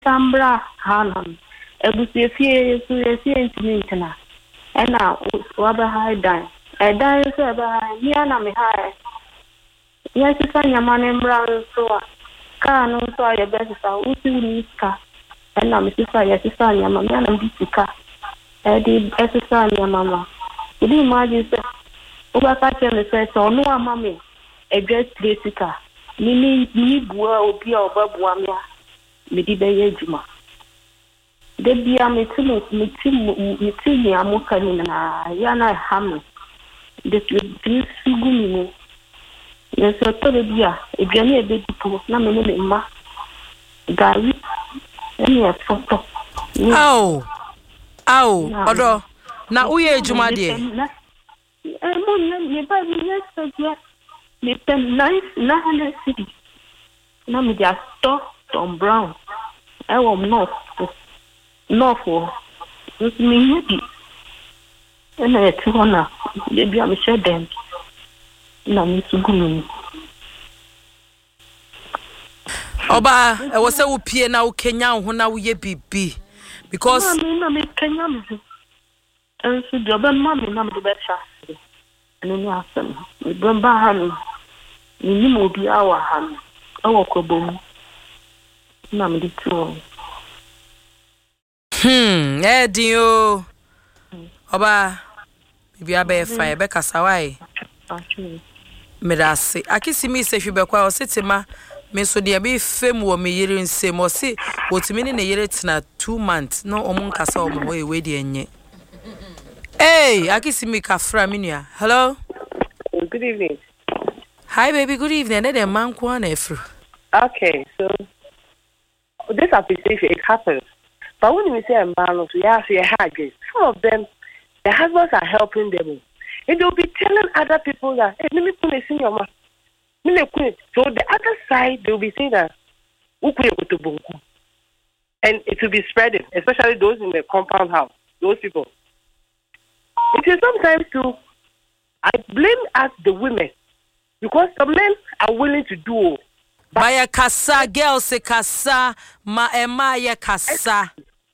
Sambra Hanam. Ebusi fie intimate and now waba high dine. I die so by Yana me high. Yes, it's on your man and brown so. Car no so your best is car. And now Mrs. Yes, it's on your mamma and Bissika. I did exercise your mamma. You didn't imagine, sir. Over catching the set or no, mammy. A great Jessica. Nini bua obi oba buamia. Midi be juma. De bia mitimi amukani na yana hamu. De sugumi. Yes, so to bia. Ebiani e baby po na me ma. Gari. Any photo. Ow. Odo. Na uye juma de. Mo me ba yes so me pen nice na 100 city. Na me just Tom Brown. I want north for me happy. And I to honor. Maybe I'm sure them. Na me sugumi. Oba, I was a pie na u Kenya ho na uye bibi. Because me Kenya me. And so job mommy na me be sha. And no asem. Me bomba ham. Ni mo bi awa ham. Awa kobom. Na me di tu. Edio. Oba, bibi abe fire be kasawai. Medase. Akisi mi se hwe be kwa o setima me so de be fem wo me yire nsem o se wotimi ne yire tena 2 months no omun kasa omo ho ewe de enye. Hey, akisi mi kafra minua. Hello. Good evening. Hi baby, good evening. Ne de man kwa na efru. Okay, so this appreciation, it happens. But when we say a man, we have to hard. Some of them, their husbands are helping them. And they'll be telling other people that, hey, let me put a senior man. So the other side, they'll be saying that, and it will be spreading, especially those in the compound house, those people. It is sometimes too, I blame us the women, because the men are willing to do. Baya kasa, girls se kasa, ma ema ya kasa.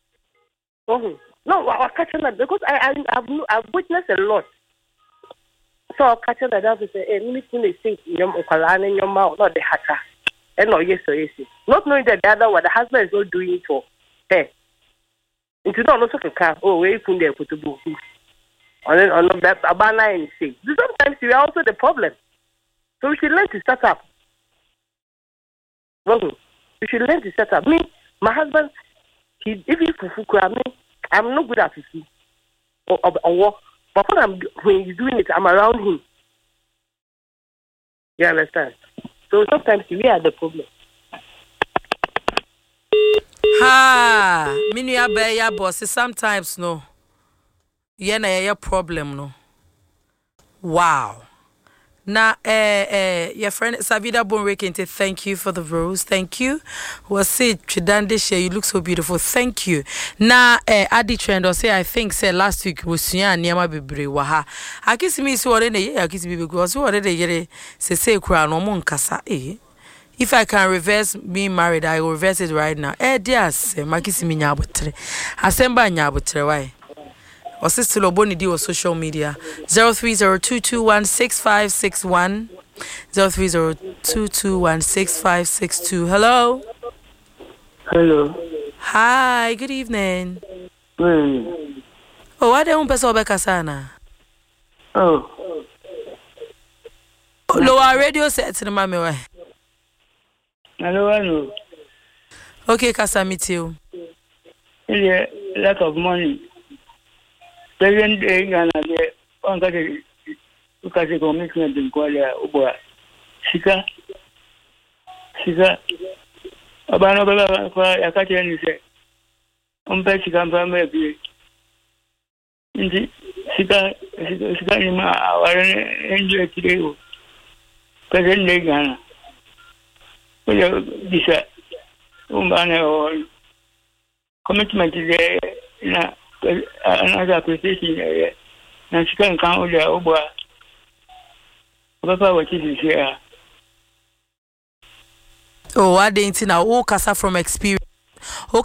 No, I'll catch that because I've witnessed a lot. So I'll catch that to say, hey, let me put a thing in your mouth, not the hatter. And no, yes, or yes. Not knowing that the other one, the husband is not doing it for her. Into not also a car, oh, where you put there, put the book. And then on that, about 9 6. Sometimes you are also the problem. So we should learn to set up. Well, we should learn to set up. Me, my husband, if he's fufu, I'm not good at fufu or work. But when he's doing it, I'm around him. You understand? So sometimes we are the problem. Ha, minua be ya boss. Sometimes no. Yeah, na your problem no. Wow. Na your friend Savida Bonrekente, thank you for the rose. Thank you. Was it Chidande share? You look so beautiful. Thank you. Na Adi Trend or say I think say last week was Sunya Niama Bibre Waha. Akisi mi so already ye akisi bibi go so already ye say kura no mon kasa eh. If I can reverse being married, I will reverse it right now. Dear say makisi mi nyabotre. Asemba nyabotre why? Or sister Loboni D or social media 0302216561 0302216562. Hello. Hi, good evening. Oh, why don't person Obeka sana? Oh. Lower radio set to the mami why? Hello. Okay, Kasa meet you. Yeah, lack of money. Present day Ghana there, one got a commitment in Kuala Ubwa. Sika. Abano Baba, I catch any say. Umpesika family. Indeed, Sika in our enjoy today. Present day Ghana. Well, this Umbana commitment is there. Another appreciation area. And she can count the Oba. Papa, what is here? Oh, I didn't know. Oh, Kasa from experience. Oh,